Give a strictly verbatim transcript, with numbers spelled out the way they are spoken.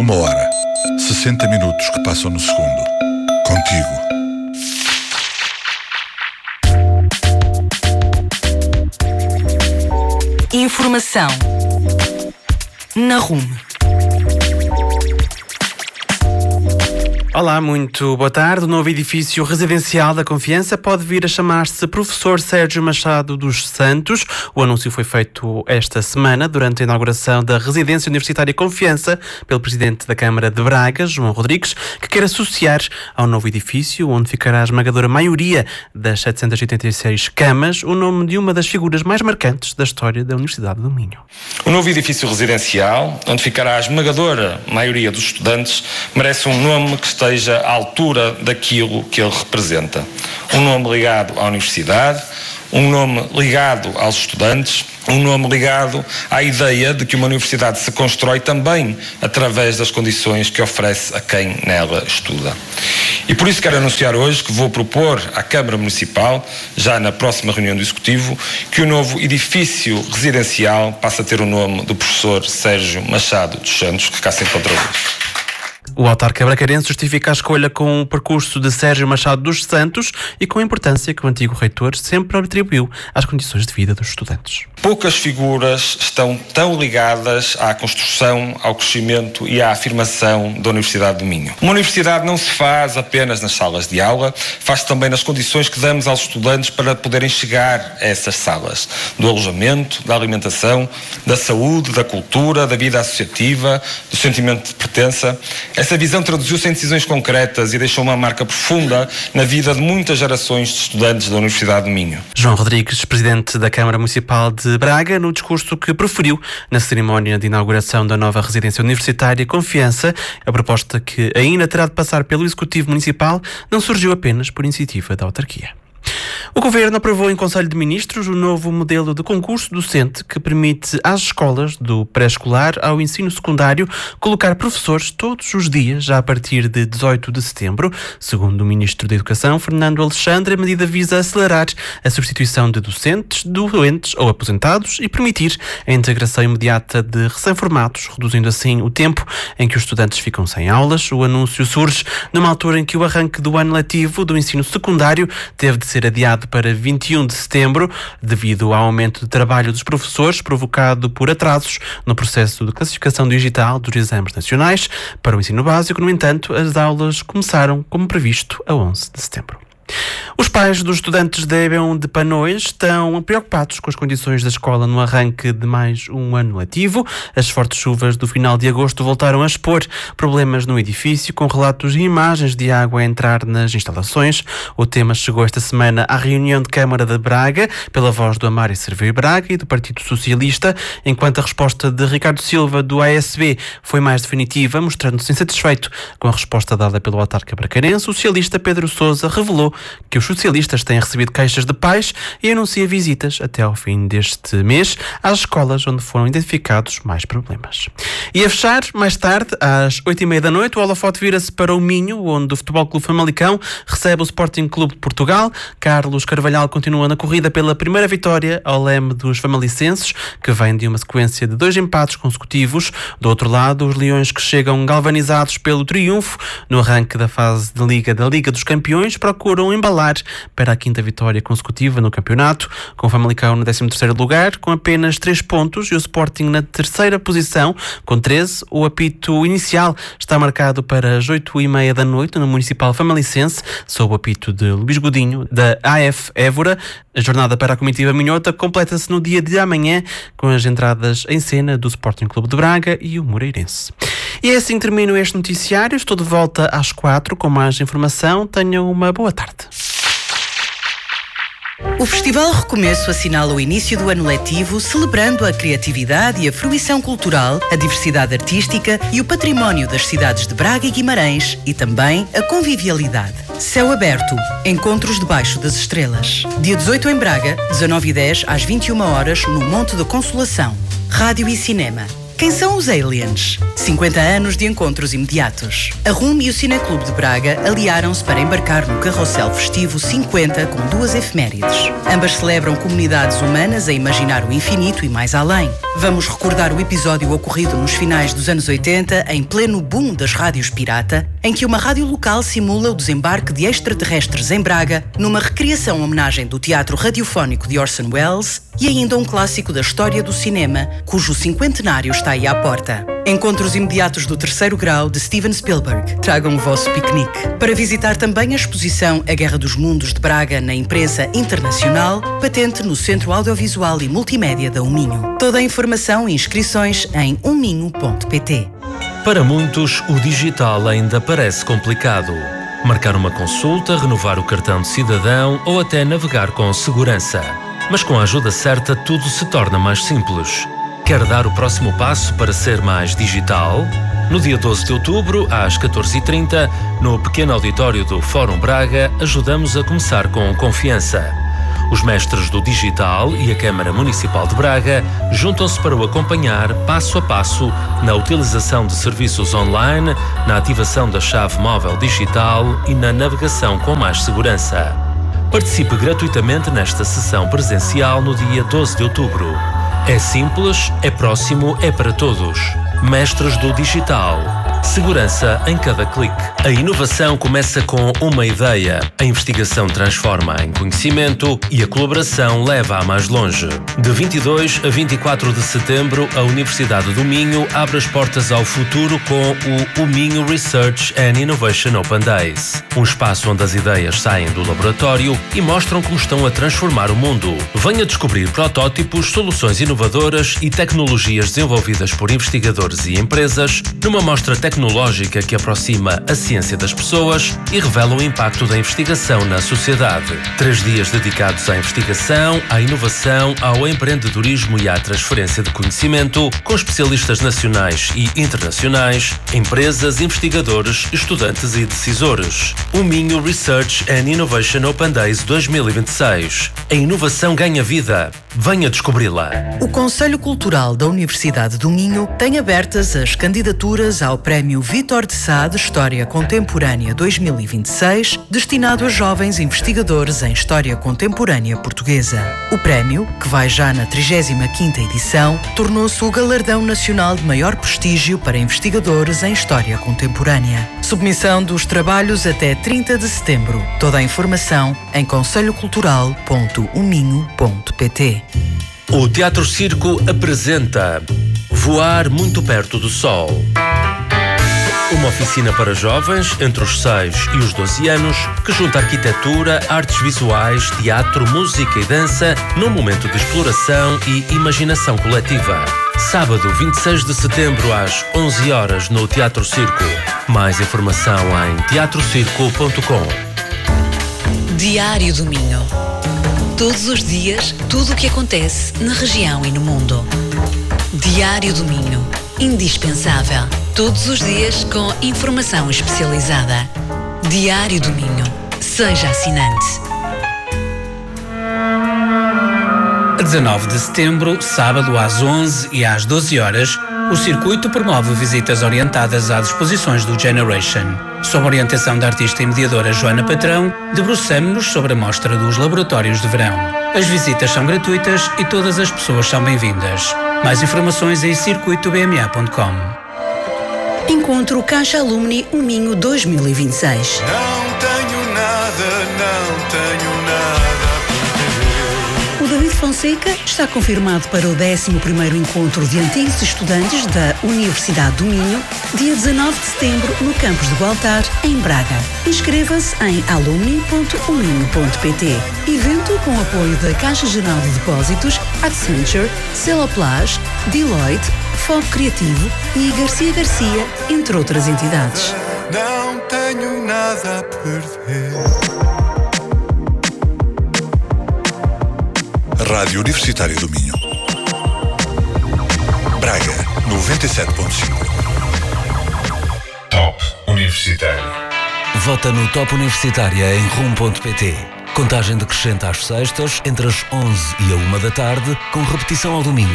Uma hora. sessenta minutos que passam no segundo. Contigo. Informação na Rume. Olá, muito boa tarde. O novo edifício residencial da Confiança pode vir a chamar-se Professor Sérgio Machado dos Santos. O anúncio foi feito esta semana durante a inauguração da Residência Universitária Confiança pelo Presidente da Câmara de Braga, João Rodrigues, que quer associar ao novo edifício, onde ficará a esmagadora maioria das setecentas e oitenta e seis camas, o nome de uma das figuras mais marcantes da história da Universidade do Minho. O novo edifício residencial, onde ficará a esmagadora maioria dos estudantes, merece um nome que esteja à altura daquilo que ele representa. Um nome ligado à universidade, um nome ligado aos estudantes, um nome ligado à ideia de que uma universidade se constrói também através das condições que oferece a quem nela estuda. E por isso quero anunciar hoje que vou propor à Câmara Municipal, já na próxima reunião do Executivo, que o novo edifício residencial passe a ter o nome do professor Sérgio Machado dos Santos, que cá se encontra hoje. O autarca bracarense justifica a escolha com o percurso de Sérgio Machado dos Santos e com a importância que o antigo reitor sempre atribuiu às condições de vida dos estudantes. Poucas figuras estão tão ligadas à construção, ao crescimento e à afirmação da Universidade do Minho. Uma universidade não se faz apenas nas salas de aula, faz-se também nas condições que damos aos estudantes para poderem chegar a essas salas. Do alojamento, da alimentação, da saúde, da cultura, da vida associativa, do sentimento de pertença. Essa visão traduziu-se em decisões concretas e deixou uma marca profunda na vida de muitas gerações de estudantes da Universidade do Minho. João Rodrigues, presidente da Câmara Municipal de Braga, no discurso que proferiu na cerimónia de inauguração da nova residência universitária Confiança, a proposta que ainda terá de passar pelo Executivo Municipal não surgiu apenas por iniciativa da autarquia. O Governo aprovou em Conselho de Ministros o novo modelo de concurso docente que permite às escolas do pré-escolar ao ensino secundário colocar professores todos os dias, já a partir de dezoito de setembro. Segundo o Ministro da Educação, Fernando Alexandre, a medida visa acelerar a substituição de docentes, doentes ou aposentados e permitir a integração imediata de recém-formados, reduzindo assim o tempo em que os estudantes ficam sem aulas. O anúncio surge numa altura em que o arranque do ano letivo do ensino secundário teve de ser adiado para vinte e um de setembro, devido ao aumento de trabalho dos professores provocado por atrasos no processo de classificação digital dos exames nacionais. Para o ensino básico, no entanto, as aulas começaram como previsto a onze de setembro. Os pais dos estudantes de Ébão de Panões estão preocupados com as condições da escola no arranque de mais um ano letivo. As fortes chuvas do final de agosto voltaram a expor problemas no edifício, com relatos e imagens de água a entrar nas instalações. O tema chegou esta semana à reunião de Câmara de Braga, pela voz do Amário Cerveiro Braga e do Partido Socialista, enquanto a resposta de Ricardo Silva, do A S B, foi mais definitiva, mostrando-se insatisfeito com a resposta dada pelo autarca bracarense. O socialista Pedro Sousa revelou que os socialistas têm recebido queixas de pais e anuncia visitas até ao fim deste mês às escolas onde foram identificados mais problemas. E a fechar, mais tarde, às oito e meia da noite, o holofote vira-se para o Minho, onde o Futebol Clube Famalicão recebe o Sporting Clube de Portugal. Carlos Carvalhal continua na corrida pela primeira vitória ao leme dos famalicenses, que vem de uma sequência de dois empates consecutivos. Do outro lado, os leões, que chegam galvanizados pelo triunfo no arranque da fase de Liga da Liga dos Campeões, procuram embalar para a quinta vitória consecutiva no campeonato, com o Famalicão no décimo terceiro lugar, com apenas três pontos, e o Sporting na terceira posição, com treze. O apito inicial está marcado para as oito e meia da noite no Municipal Famalicense, sob o apito de Luís Godinho, da A F Évora. A jornada para a comitiva minhota completa-se no dia de amanhã, com as entradas em cena do Sporting Clube de Braga e o Moreirense. E é assim que termino este noticiário. Estou de volta às quatro com mais informação. Tenham uma boa tarde. O Festival Recomeço assinala o início do ano letivo, celebrando a criatividade e a fruição cultural, a diversidade artística e o património das cidades de Braga e Guimarães, e também a convivialidade. Céu aberto, encontros debaixo das estrelas. Dia dezoito em Braga, dezanove e dez às vinte e uma horas no Monte da Consolação. Rádio e cinema. Quem são os Aliens? cinquenta anos de encontros imediatos. A R U M e o Cineclube de Braga aliaram-se para embarcar no carrossel festivo cinquenta com duas efemérides. Ambas celebram comunidades humanas a imaginar o infinito e mais além. Vamos recordar o episódio ocorrido nos finais dos anos oitenta, em pleno boom das rádios pirata, em que uma rádio local simula o desembarque de extraterrestres em Braga, numa recriação homenagem do teatro radiofónico de Orson Welles e ainda um clássico da história do cinema, cujo cinquentenário está aí à porta. Encontros imediatos do terceiro grau de Steven Spielberg. Tragam o vosso piquenique. Para visitar também a exposição A Guerra dos Mundos de Braga na imprensa internacional, patente no Centro Audiovisual e Multimédia da Uminho. Toda a informação e inscrições em uminho ponto pt. Para muitos, o digital ainda parece complicado. Marcar uma consulta, renovar o cartão de cidadão ou até navegar com segurança. Mas com a ajuda certa, tudo se torna mais simples. Quer dar o próximo passo para ser mais digital? No dia doze de outubro, às catorze e trinta, no pequeno auditório do Fórum Braga, ajudamos a começar com confiança. Os mestres do digital e a Câmara Municipal de Braga juntam-se para o acompanhar passo a passo na utilização de serviços online, na ativação da chave móvel digital e na navegação com mais segurança. Participe gratuitamente nesta sessão presencial no dia doze de outubro. É simples, é próximo, é para todos. Mestres do digital. Segurança em cada clique. A inovação começa com uma ideia. A investigação transforma em conhecimento e a colaboração leva a mais longe. De vinte e dois a vinte e quatro de setembro, a Universidade do Minho abre as portas ao futuro com o Minho Research and Innovation Open Days. Um espaço onde as ideias saem do laboratório e mostram como estão a transformar o mundo. Venha descobrir protótipos, soluções inovadoras e tecnologias desenvolvidas por investigadores e empresas numa mostra tecnológica que aproxima a ciência das pessoas e revela o impacto da investigação na sociedade. Três dias dedicados à investigação, à inovação, ao empreendedorismo e à transferência de conhecimento, com especialistas nacionais e internacionais, empresas, investigadores, estudantes e decisores. O Minho Research and Innovation Open Days dois mil e vinte e seis. A inovação ganha vida. Venha descobri-la. O Conselho Cultural da Universidade do Minho tem abertas as candidaturas ao Prémio Vítor de Sá de História Contemporânea dois mil e vinte e seis, destinado a jovens investigadores em História Contemporânea Portuguesa. O prémio, que vai já na trigésima quinta edição, tornou-se o galardão nacional de maior prestígio para investigadores em História Contemporânea. Submissão dos trabalhos até trinta de setembro. Toda a informação em conselho cultural ponto uminho ponto pt. O Teatro Circo apresenta Voar Muito Perto do Sol. Uma oficina para jovens entre os seis e os doze anos que junta arquitetura, artes visuais, teatro, música e dança num momento de exploração e imaginação coletiva. Sábado, vinte e seis de setembro, às onze horas, no Teatro Circo. Mais informação em teatro circo ponto com. Diário do Minho. Todos os dias, tudo o que acontece na região e no mundo. Diário do Minho. Indispensável. Todos os dias com informação especializada. Diário do Minho. Seja assinante. A dezanove de setembro, sábado às onze e às doze horas, o circuito promove visitas orientadas às exposições do Generation. Sob a orientação da artista e mediadora Joana Patrão, debruçamo-nos sobre a mostra dos laboratórios de verão. As visitas são gratuitas e todas as pessoas são bem-vindas. Mais informações em circuito b m a ponto com. Encontro Caixa Alumni O Minho dois mil e vinte e seis. Não tenho nada, não tenho nada. O David Fonseca está confirmado para o décimo primeiro encontro de antigos estudantes da Universidade do Minho, dia dezanove de setembro, no campus de Gualtar, em Braga. Inscreva-se em alumni ponto uminho ponto pt. Evento com apoio da Caixa Geral de Depósitos, Accenture, Celoplage, Deloitte, Foco Criativo e Garcia Garcia, entre outras entidades. Não tenho nada a perder. Rádio Universitária do Minho. Braga, noventa e sete ponto cinco. Top Universitário. Vota no Top Universitária em rum ponto pt. Contagem decrescente às sextas, entre as onze e a uma da tarde, com repetição ao domingo.